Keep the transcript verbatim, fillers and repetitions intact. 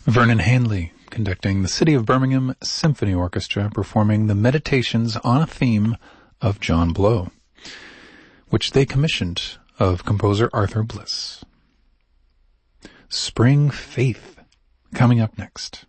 Vernon Handley conducting the City of Birmingham Symphony Orchestra performing the Meditations on a theme of John Blow, which they commissioned of composer Arthur Bliss. Spring Faith coming up next.